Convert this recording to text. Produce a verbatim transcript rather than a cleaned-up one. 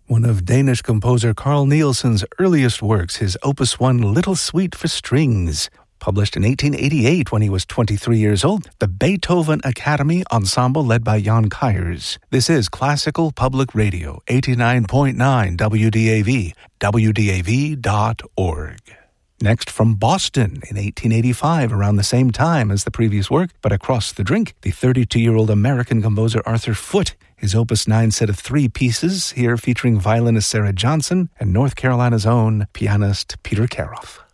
one of Danish composer Carl Nielsen's earliest works, his Opus one Little Suite for Strings. Published in eighteen eighty-eight when he was twenty-three years old, the Beethoven Academy Ensemble led by Jan Kyers. This is Classical Public Radio, eighty-nine point nine W D A V, W D A V dot org. Next, from Boston in eighteen eighty-five, around the same time as the previous work, but across the drink, the thirty-two-year-old American composer Arthur Foote. His Opus nine set of three pieces, here featuring violinist Sarah Johnson and North Carolina's own pianist Peter Karoff.